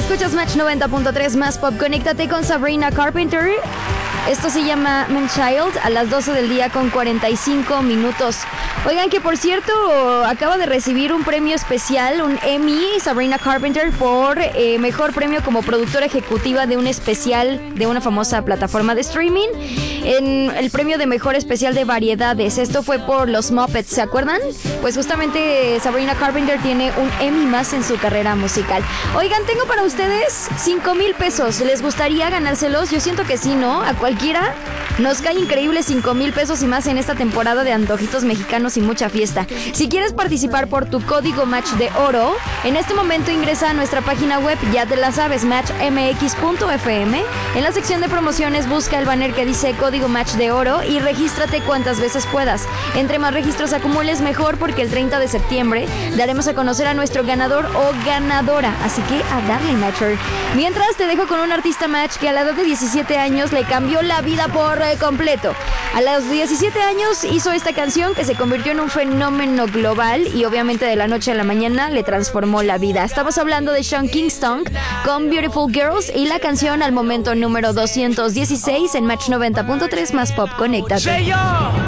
Escuchas Match 90.3 más pop. Conéctate con Sabrina Carpenter. Esto se llama Man Child a las 12 del día con 45 minutos. Oigan, que por cierto, acaba de recibir un premio especial, un Emmy, Sabrina Carpenter, por mejor premio como productora ejecutiva de un especial de una famosa plataforma de streaming. En el premio de mejor especial de variedades. Esto fue por los Muppets, ¿se acuerdan? Pues justamente Sabrina Carpenter tiene un Emmy más en su carrera musical. Oigan, tengo para ustedes 5,000 pesos. ¿Les gustaría ganárselos? Yo siento que sí, ¿no? A cualquiera nos cae increíble 5,000 pesos y más en esta temporada de antojitos mexicanos y mucha fiesta. Si quieres participar por tu código Match de oro, en este momento ingresa a nuestra página web, ya te la sabes, matchmx.fm. En la sección de promociones busca el banner que dice código Match de oro y regístrate cuantas veces puedas. Entre más registros acumules, mejor, porque el 30 de septiembre daremos a conocer a nuestro ganador o ganadora. Así que a darle, Matcher. Mientras, te dejo con un artista Match que a la edad de 17 años le cambió la vida por completo. A los 17 años hizo esta canción que se convirtió en un fenómeno global y obviamente de la noche a la mañana le transformó la vida. Estamos hablando de Sean Kingston con Beautiful Girls y la canción al momento número 216 en Match 90.3 más pop. Conéctate.